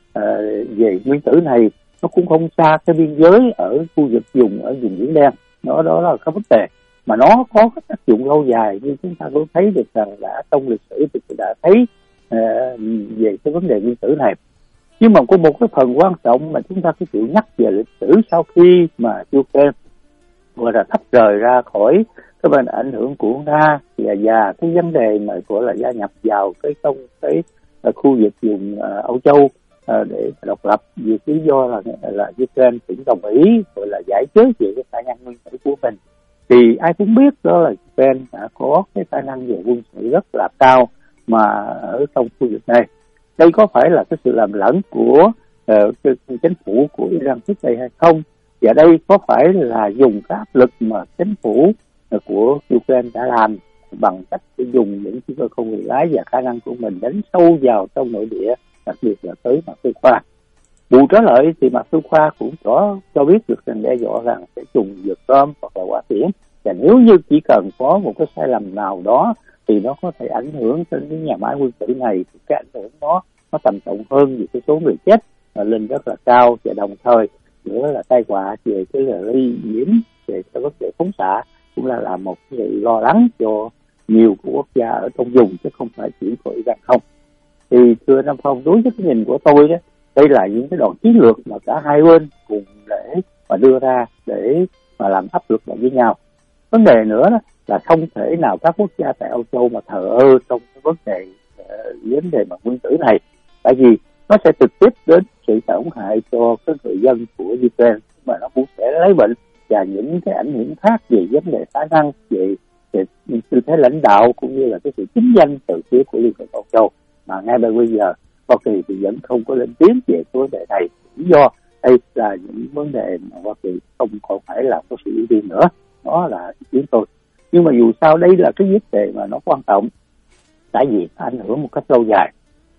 uh, về nguyên tử này nó cũng không xa cái biên giới ở khu vực dùng ở vùng Biển Đen. Nó đó là cái vấn đề mà nó có cái tác dụng lâu dài, như chúng ta cũng thấy được rằng đã trong lịch sử thì đã thấy uh, về cái vấn đề nguyên tử này. Nhưng mà có một cái phần quan trọng mà chúng ta có chịu nhắc về lịch sử sau khi mà Ukraine gọi là tách rời ra khỏi cái bên ảnh hưởng của Nga và, và cái vấn đề mà gọi là gia nhập vào cái trong cái uh, khu vực vùng uh, Âu Châu uh, để độc lập, vì lý do là là Ukraine cũng đồng ý gọi là giải chế về cái khả năng nguyên tử của mình. Thì ai cũng biết đó là Ukraine đã có cái khả năng về quân sự rất là cao mà ở trong khu vực này. Đây có phải là cái sự làm lẫn của uh, cái, cái chính phủ của Iran trước đây hay không? Và đây có phải là dùng cái áp lực mà chính phủ uh, của Ukraine đã làm bằng cách sử dụng những phi cơ không người lái và khả năng của mình đánh sâu vào trong nội địa, đặc biệt là tới Moscow. Vụ trở lại thì Moscow cũng có cho biết được rằng đe dọa rằng sẽ dùng dược tôm hoặc là hỏa tiễn, và nếu như chỉ cần có một cái sai lầm nào đó thì nó có thể ảnh hưởng đến cái nhà máy nguyên tử này, thì cái ảnh hưởng đó nó trầm trọng hơn vì cái số người chết là lên rất là cao, và đồng thời nữa là tai họa về cái lây nhiễm về cái vấn đề phóng xạ cũng là là một cái lo lắng cho nhiều của quốc gia ở trong vùng, chứ không phải chỉ của Iran không. Thì thưa Nam Phong, đối với cái nhìn của tôi đó, đây là những cái đòn chiến lược mà cả hai bên cùng để mà đưa ra để mà làm áp lực lại với nhau. Vấn đề nữa đó là không thể nào các quốc gia tại Âu Châu mà thờ ơ trong cái vấn đề uh, vấn đề mà nguyên tử này, tại vì nó sẽ trực tiếp đến sự tổn hại cho các người dân của Ukraine, mà nó cũng sẽ lấy bệnh và những cái ảnh hưởng khác về vấn đề khả năng về, về tư thế lãnh đạo cũng như là cái sự chính danh từ phía của Liên hiệp Âu Châu, mà ngay bây giờ Hoa Kỳ thì vẫn không có lên tiếng về vấn đề này, lý do đây là những vấn đề mà Hoa Kỳ không còn phải là có sự ưu tiên nữa. Đó là ý kiến tôi. Nhưng mà dù sao đây là cái vấn đề mà nó quan trọng, tại vì nó ảnh hưởng một cách lâu dài,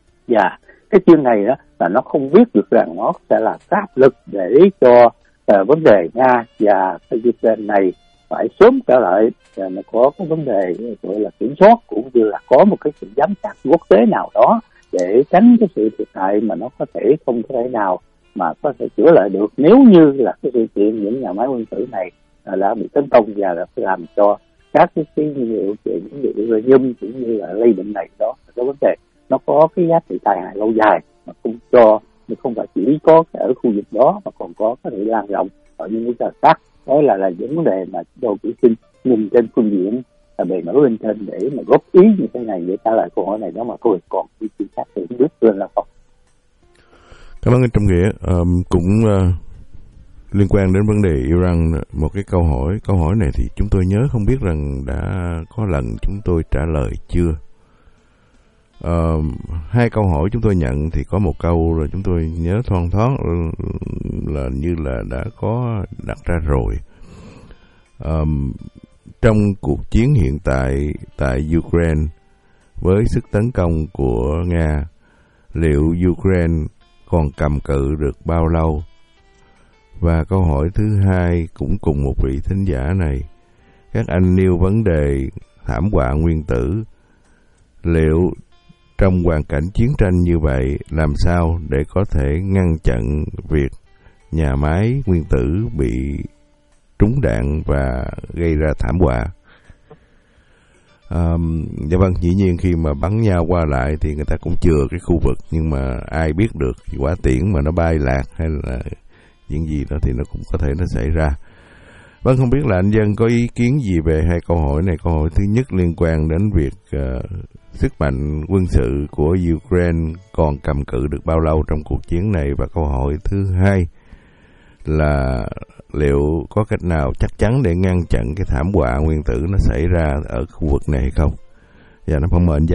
và cái chương này đó là nó không biết được rằng nó sẽ là áp lực để cho uh, vấn đề Nga và cái Ukraine này phải sớm trở lại, và nó có cái vấn đề gọi là kiểm soát cũng như là có một cái sự giám sát quốc tế nào đó để tránh cái sự thiệt hại mà nó có thể không có thể nào mà có thể chữa lại được nếu như là cái sự kiện những nhà máy nguyên tử này đã bị tấn công và đã làm cho các cái cái nhiên liệu chuyện những liệu uranium cũng như là lây bệnh này. Đó là cái vấn đề nó có cái giá trị tai hại lâu dài mà không cho không phải chỉ có ở khu vực đó mà còn có có thể lan rộng ở những quốc gia khác. Đó là là những vấn đề mà chúng tôi chỉ xin nhìn trên phương diện là bề nổi lên trên để mà góp ý như thế này để trả lời câu hỏi này đó mà thôi, còn cái chính xác thì không biết lên là không.
Cảm ơn anh Trọng Nghĩa. Um, cũng uh, liên quan đến vấn đề Iran, một cái câu hỏi câu hỏi này thì chúng tôi nhớ không biết rằng đã có lần chúng tôi trả lời chưa. Uh, hai câu hỏi chúng tôi nhận thì có một câu rồi chúng tôi nhớ thoang thoáng là như là đã có đặt ra rồi. Um, trong cuộc chiến hiện tại tại Ukraine với sức tấn công của Nga, liệu Ukraine còn cầm cự được bao lâu? Và câu hỏi thứ hai cũng cùng một vị thính giả này, các anh nêu vấn đề thảm họa nguyên tử, liệu trong hoàn cảnh chiến tranh như vậy làm sao để có thể ngăn chặn việc nhà máy nguyên tử bị trúng đạn và gây ra thảm họa? Um, dạ vâng, dĩ nhiên khi mà bắn nhau qua lại thì người ta cũng chừa cái khu vực, nhưng mà ai biết được quả tiễn mà nó bay lạc hay là chuyện gì đó thì nó cũng có thể nó xảy ra. Vâng, không biết là anh Dân có ý kiến gì về hai câu hỏi này. Câu hỏi thứ nhất liên quan đến việc uh, sức mạnh quân sự của Ukraine còn cầm cự được bao lâu trong cuộc chiến này, và câu hỏi thứ hai là liệu có cách nào chắc chắn để ngăn chặn cái thảm họa nguyên tử nó xảy ra ở khu vực này hay không? Dạ, nó không mời anh Dân.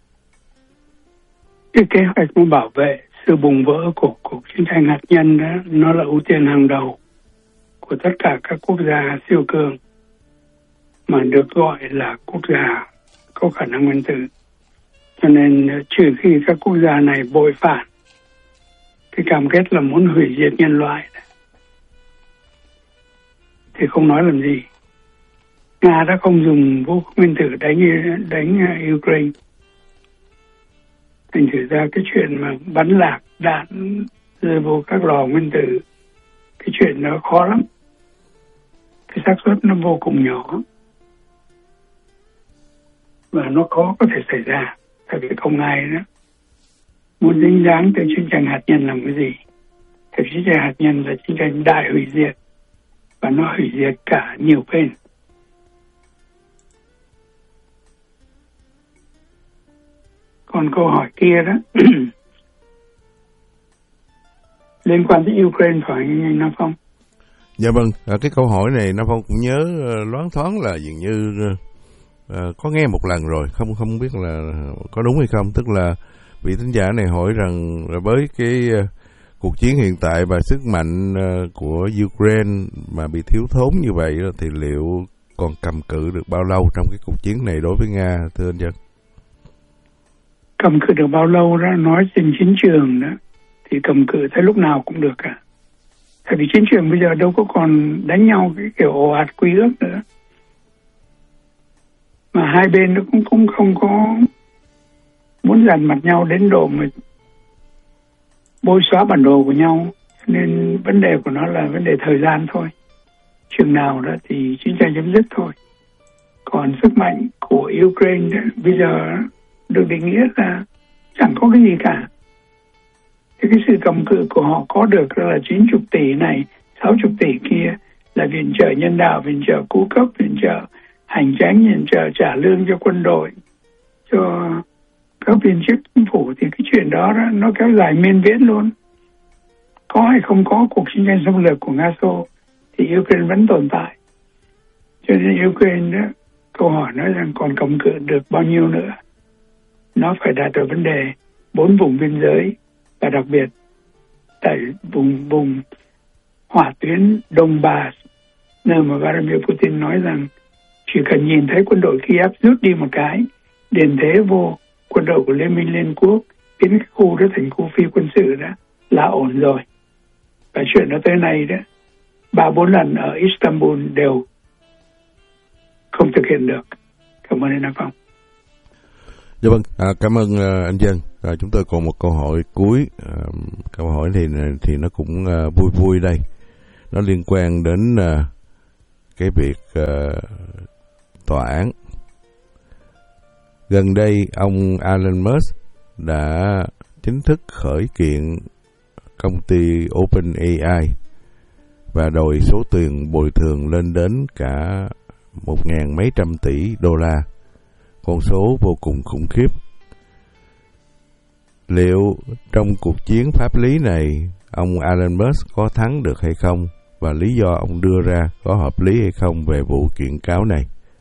Cái kế hoạch muốn bảo vệ sự bùng vỡ của cuộc chiến tranh hạt nhân đó, nó là ưu tiên hàng đầu của tất cả các quốc gia siêu cường mà được gọi là quốc gia có khả năng nguyên tử. Cho nên trừ khi các quốc gia này bội phản cái cam kết là muốn hủy diệt nhân loại thì không nói làm gì. Nga đã không dùng vũ khí nguyên tử đánh đánh Ukraine. Thành thử ra cái chuyện mà bắn lạc đạn rơi vô các lò nguyên tử, cái chuyện đó khó lắm. Cái xác suất nó vô cùng nhỏ và nó khó có thể xảy ra. Tại vì không ai đó muốn dính dáng tới chiến tranh hạt nhân làm cái gì. Thì chiến tranh hạt nhân là chiến tranh đại hủy diệt và nó hủy diệt cả nhiều bên. Còn câu hỏi kia đó liên quan tới Ukraine phải anh Nam Phong?
Dạ vâng, à, cái câu hỏi này Nam Phong cũng nhớ uh, loáng thoáng là dường như uh, có nghe một lần rồi, không không biết là có đúng hay không. Tức là vị thính giả này hỏi rằng là với cái uh, cuộc chiến hiện tại và sức mạnh uh, của Ukraine mà bị thiếu thốn như vậy uh, thì liệu còn cầm cự được bao lâu trong cái cuộc chiến này đối với Nga, thưa anh Dân?
Cầm cự được bao lâu đó, nói trên chiến trường đó thì cầm cự tới lúc nào cũng được cả. Tại vì chiến trường bây giờ đâu có còn đánh nhau cái kiểu ồ ạt quy ước nữa. Mà hai bên nó cũng, cũng không có muốn dằn mặt nhau đến độ mà bôi xóa bản đồ của nhau. Nên vấn đề của nó là vấn đề thời gian thôi. Chừng nào đó thì chiến tranh chấm dứt thôi. Còn sức mạnh của Ukraine đó, bây giờ được định nghĩa là chẳng có cái gì cả. Thì cái sự cầm cự của họ có được là chín mươi tỷ này, sáu mươi tỷ kia là viện trợ nhân đạo, viện trợ cứu cấp, viện trợ hành chánh, viện trợ trả lương cho quân đội, cho các viên chức chính phủ. Thì cái chuyện đó, đó nó kéo dài miên viễn luôn. Có hay không có cuộc chiến tranh xâm lược của Nga Xô thì Ukraine vẫn tồn tại. Cho nên Ukraine đó, câu hỏi nói rằng còn cầm cự được bao nhiêu nữa. Nó phải đạt được vấn đề bốn vùng biên giới và đặc biệt tại vùng vùng hỏa tuyến Donbass, nơi mà Vladimir Putin nói rằng chỉ cần nhìn thấy quân đội Kiev rút đi một cái, điền thế vô quân đội của Liên minh Liên Quốc, biến cái khu đó thành khu phi quân sự đó là ổn rồi. Và chuyện đó tới nay đó ba bốn lần ở Istanbul đều không thực hiện được. Cảm ơn anh Nam Phong.
Dạ vâng, à, cảm ơn uh, anh Dân. À, chúng tôi còn một câu hỏi cuối. À, câu hỏi thì thì nó cũng uh, vui vui đây. Nó liên quan đến uh, cái việc uh, tòa án. Gần đây ông Elon Musk đã chính thức khởi kiện công ty OpenAI và đòi số tiền bồi thường lên đến cả một ngàn mấy trăm tỷ đô la. Con số vô cùng khủng khiếp. Liệu trong cuộc chiến pháp lý này, ông Elon Musk có thắng được hay không? Và lý do ông đưa ra có hợp lý hay không về vụ kiện cáo này?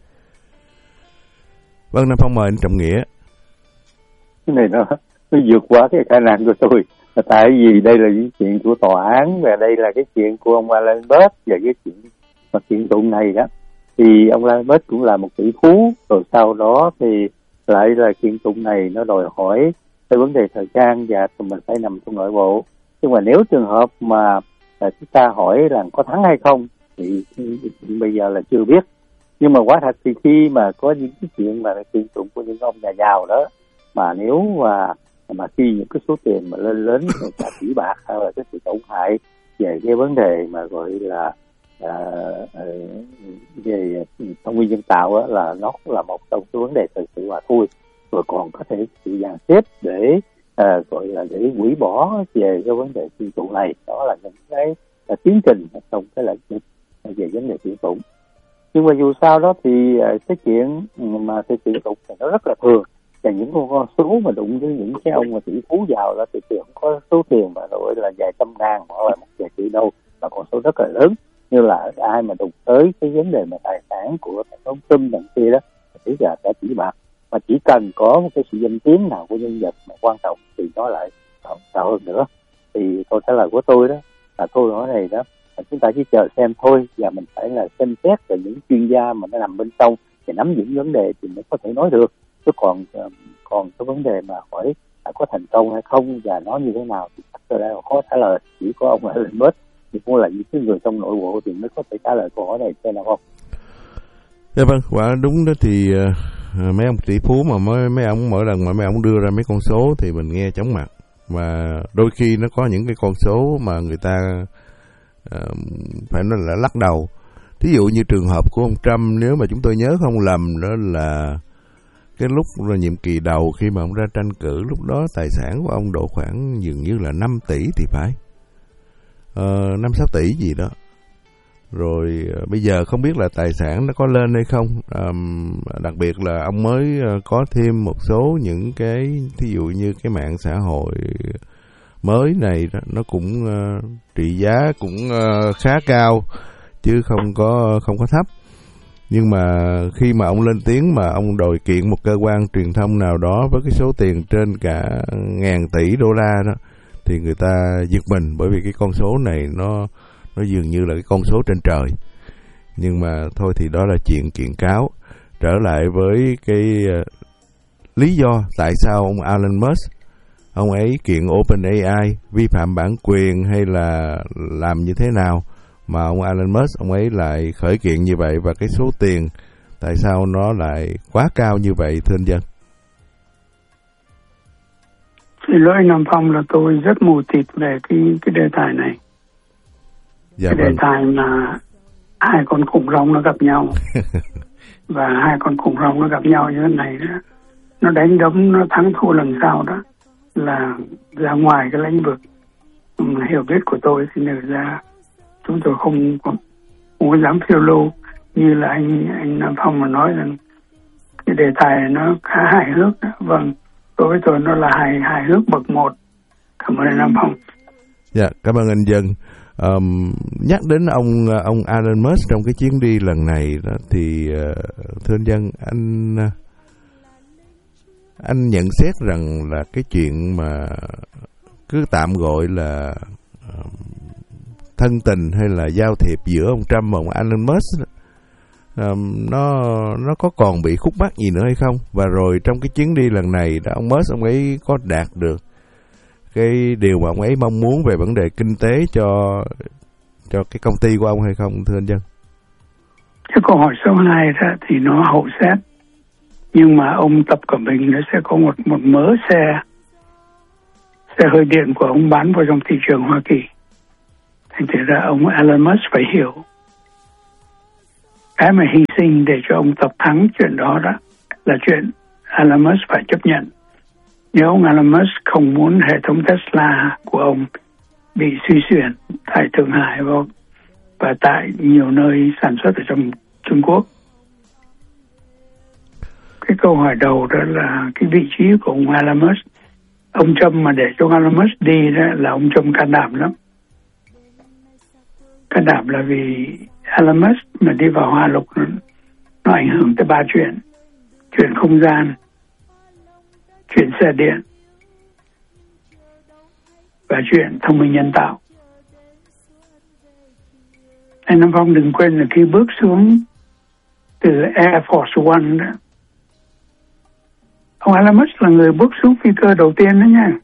Vâng, Nam Phong mời anh Trọng Nghĩa.
Cái này nó, nó vượt quá cái khả năng của tôi. Tại vì đây là cái chuyện của tòa án và đây là cái chuyện của ông Elon Musk và cái chuyện mà kiện tụng này đó. Thì ông Elon Musk cũng là một tỷ phú, rồi sau đó thì lại là kiện tụng này nó đòi hỏi cái vấn đề thời gian và mình phải nằm trong nội bộ. Nhưng mà nếu trường hợp mà là chúng ta hỏi là có thắng hay không thì bây giờ là chưa biết. Nhưng mà quả thật thì khi mà có những cái chuyện mà kiện tụng của những ông nhà giàu đó, mà nếu mà mà khi những cái số tiền mà lên lớn cả tỷ bạc hay là cái sự tổn hại về cái vấn đề mà gọi là à, về thông minh nhân tạo á, là nó là một trong cái vấn đề thực sự mà thôi. Rồi còn có thể sự dàn xếp để à, gọi là để hủy bỏ về cái vấn đề kiện tụng này. Đó là những cái là tiến trình trong cái lệnh vực về vấn đề kiện tụng. Nhưng mà dù sao đó thì cái chuyện mà cái kiện tụng thì nó rất là thường. Và những con số mà đụng với những cái ông mà tỷ phú giàu đó thì thường có số tiền mà gọi là vài trăm ngàn hoặc là một vài tỷ đô, là con số rất là lớn. Như là ai mà đụng tới cái vấn đề mà tài sản của ông Trump đằng kia đó thì là cả tỷ bạc. Mà chỉ cần có một cái sự danh tiếng nào của nhân vật mà quan trọng thì nó lại cao hơn nữa. Thì câu trả lời của tôi đó là câu nói này đó là chúng ta chỉ chờ xem thôi, và mình phải là xem xét về những chuyên gia mà nó nằm bên trong để nắm những vấn đề thì mới có thể nói được. Chứ còn còn cái vấn đề mà hỏi là có thành công hay không và nó như thế nào thì thật ra là khó trả lời. Chỉ có ông Elon Musk thì cũng là những cái người trong nội bộ thì mới có thể trả lời câu hỏi này, xem nào không?
Dạ vâng, quả đúng đó. Thì uh, mấy ông tỷ phú mà mấy, mấy ông mỗi lần mà mấy ông đưa ra mấy con số thì mình nghe chóng mặt. Mà đôi khi nó có những cái con số mà người ta uh, phải nói là lắc đầu. Thí dụ như trường hợp của ông Trump, nếu mà chúng tôi nhớ không lầm đó là cái lúc là nhiệm kỳ đầu khi mà ông ra tranh cử, lúc đó tài sản của ông độ khoảng dường như là năm tỷ thì phải, uh, năm sáu tỷ gì đó. Rồi uh, bây giờ không biết là tài sản nó có lên hay không. Um, đặc biệt là ông mới uh, có thêm một số những cái, thí dụ như cái mạng xã hội mới này đó, nó cũng uh, trị giá cũng uh, khá cao chứ không có không có thấp. Nhưng mà khi mà ông lên tiếng mà ông đòi kiện một cơ quan truyền thông nào đó với cái số tiền trên cả ngàn tỷ đô la đó, thì người ta giật mình, bởi vì cái con số này nó nó dường như là cái con số trên trời. Nhưng mà thôi thì đó là chuyện kiện cáo. Trở lại với cái uh, lý do tại sao ông Elon Musk ông ấy kiện OpenAI vi phạm bản quyền hay là làm như thế nào mà ông Elon Musk ông ấy lại khởi kiện như vậy, và cái số tiền tại sao nó lại quá cao như vậy, thưa anh Dân?
Xin lỗi Nam Phong là tôi rất mù tịt về cái cái đề tài này.
Dạ
cái
vâng.
đề tài mà hai con khủng long nó gặp nhau và hai con khủng long nó gặp nhau như thế này đó, nó đánh đấm, nó thắng thua lần sau đó là ra ngoài cái lĩnh vực hiểu biết của tôi thì nêu ra. Chúng tôi không, không, không có dám phiêu lưu như là anh anh Nam Phong mà nói rằng cái đề tài này nó khá hài hước đó. Vâng, đối với tôi nó là hài hài hước bậc một. Cảm ơn anh Nam Phong.
Dạ, cảm ơn anh Dân. Um, nhắc đến ông ông Elon Musk trong cái chuyến đi lần này đó, thì uh, thưa anh Dân, anh anh nhận xét rằng là cái chuyện mà cứ tạm gọi là uh, thân tình hay là giao thiệp giữa ông Trump và ông Elon Musk đó, um, nó nó có còn bị khúc mắc gì nữa hay không? Và rồi trong cái chuyến đi lần này đó, ông Musk ông ấy có đạt được cái điều mà ông ấy mong muốn về vấn đề kinh tế cho cho cái công ty của ông hay không, thưa anh Dân?
Cái câu hỏi số hai đó thì nó hậu xét, Nhưng mà ông Tập Cận Bình nó sẽ có một một mớ xe xe hơi điện của ông bán vào trong thị trường Hoa Kỳ. Thành thử ra ông Elon Musk phải hiểu cái mà hy sinh để cho ông Tập thắng chuyện đó đó là chuyện Elon Musk phải chấp nhận. Nếu ông Elon Musk không muốn hệ thống Tesla của ông bị suy xuyển tại Thượng Hải và, và tại nhiều nơi sản xuất ở trong Trung Quốc. Cái câu hỏi đầu đó là cái vị trí của ông Elon Musk. Ông Trump mà để cho Elon Musk đi đó là ông Trump can đảm lắm. Can đảm là vì Elon Musk mà đi vào Hoa Lục nó, nó ảnh hưởng tới ba chuyện. Chuyện không gian, chuyện xe điện và chuyện thông minh nhân tạo. Anh Nam Phong đừng quên là khi bước xuống từ Air Force One đó, ông Elon Musk là người bước xuống phi cơ đầu tiên đó nha.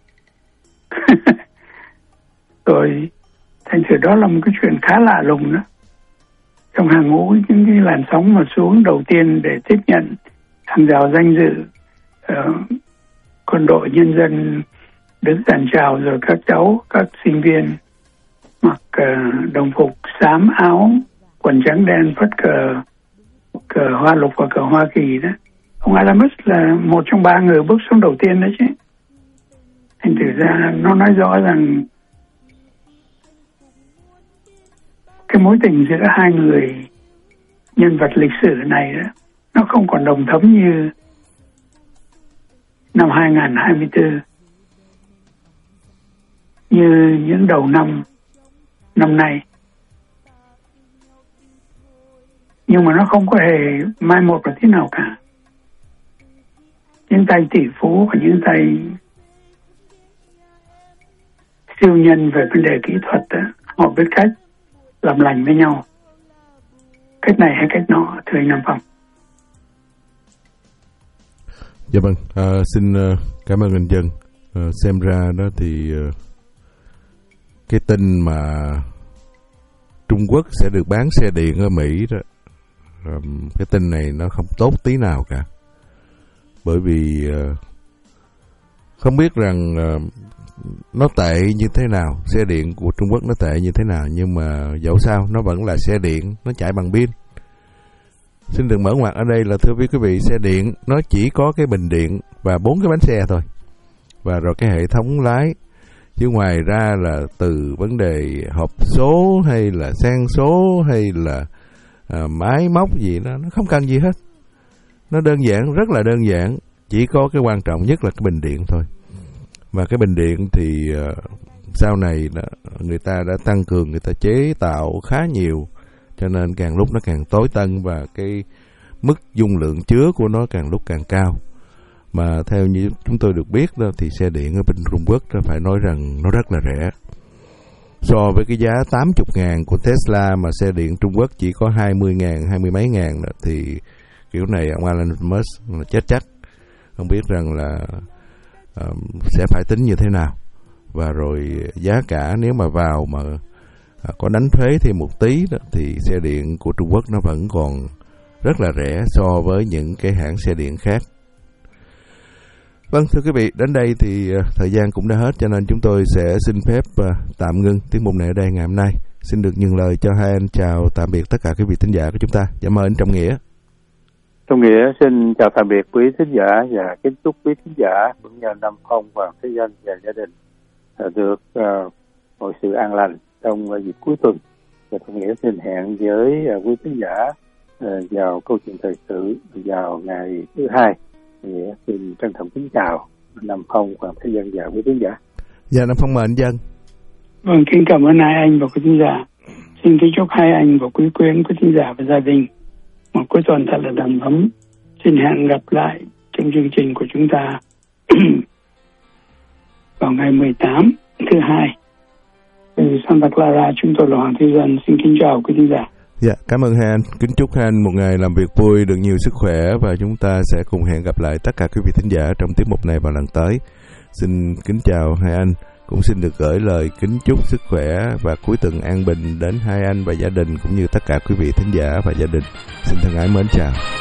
Rồi thành thử đó là một cái chuyện khá lạ lùng đó. Trong hàng ngũ những cái làn sóng mà xuống đầu tiên để tiếp nhận hàng rào danh dự, uh, quân đội nhân dân đứng dàn chào, rồi các cháu, các sinh viên mặc uh, đồng phục xám áo, quần trắng đen phất cờ, cờ Hoa Lục và cờ Hoa Kỳ đó. Ông Elon Musk là một trong ba người bước xuống đầu tiên đấy chứ. Thành thử ra nó nói rõ rằng cái mối tình giữa hai người nhân vật lịch sử này đó, nó không còn đồng thấm như năm hai không hai tư, như những đầu năm năm nay. Nhưng mà nó không có hề mai một vào thế nào cả. Những tay tỷ phú và những tay siêu nhân về vấn đề kỹ thuật đó, họ biết cách làm lành với nhau, cách này hay cách nọ, thưa anh Nam Phong.
Dạ vâng, à, xin uh, cảm ơn anh Dân. Uh, xem ra đó thì uh, cái tin mà Trung Quốc sẽ được bán xe điện ở Mỹ đó, um, cái tin này nó không tốt tí nào cả. Bởi vì uh, không biết rằng uh, nó tệ như thế nào, xe điện của Trung Quốc nó tệ như thế nào, nhưng mà dẫu sao nó vẫn là xe điện, nó chạy bằng pin. Xin đừng mở ngoặt ở đây là thưa quý vị, xe điện nó chỉ có cái bình điện và bốn cái bánh xe thôi, và rồi cái hệ thống lái, chứ ngoài ra là từ vấn đề hộp số hay là sang số hay là à, máy móc gì nó nó không cần gì hết. Nó đơn giản, rất là đơn giản, chỉ có cái quan trọng nhất là cái bình điện thôi. Và cái bình điện thì uh, sau này đã, người ta đã tăng cường, người ta chế tạo khá nhiều, cho nên càng lúc nó càng tối tân và cái mức dung lượng chứa của nó càng lúc càng cao. Mà theo như chúng tôi được biết đó, thì xe điện ở bên Trung Quốc đó, phải nói rằng nó rất là rẻ. So với cái giá tám mươi ngàn của Tesla mà xe điện Trung Quốc chỉ có hai mươi ngàn, hai mươi mấy ngàn đó, thì kiểu này ông Elon Musk là chết chắc. Không biết rằng là uh, sẽ phải tính như thế nào. Và rồi giá cả nếu mà vào mà uh, có đánh thuế thêm một tí đó, thì xe điện của Trung Quốc nó vẫn còn rất là rẻ so với những cái hãng xe điện khác. Vâng, thưa quý vị, đến đây thì uh, thời gian cũng đã hết, cho nên chúng tôi sẽ xin phép uh, tạm ngưng tiết mục này ở đây ngày hôm nay. Xin được nhường lời cho hai anh chào tạm biệt tất cả quý vị thính giả của chúng ta. Dạ mời anh Trọng Nghĩa.
Trọng Nghĩa xin chào tạm biệt quý thính giả và kính chúc quý thính giả cũng như Nam Phong và Thế Dân và gia đình được uh, mọi sự an lành trong uh, dịp cuối tuần. Và Trọng Nghĩa xin hẹn với uh, quý thính giả uh, vào câu chuyện thời sự vào ngày thứ hai. Thì xin trân trọng kính chào Nam Phong và Thế Dân và quý thính giả.
Dạ, Nam Phong mời anh Dân.
Vâng, kính cảm ơn hai anh và quý thính giả. Xin kính chúc hai anh và quý quyến, quý thính giả và gia đình một cuối tuần thật là đầm ấm. Xin hẹn gặp lại trong chương trình của chúng ta vào ngày mười tám thứ hai. Từ Santa Clara, chúng tôi là Hoàng Thế Dân. Xin kính chào quý thính giả.
Dạ, cảm ơn hai anh. Kính chúc hai anh một ngày làm việc vui, được nhiều sức khỏe, và chúng ta sẽ cùng hẹn gặp lại tất cả quý vị thính giả trong tiết mục này vào lần tới. Xin kính chào hai anh. Cũng xin được gửi lời kính chúc sức khỏe và cuối tuần an bình đến hai anh và gia đình, cũng như tất cả quý vị thính giả và gia đình. Xin thân ái mến chào.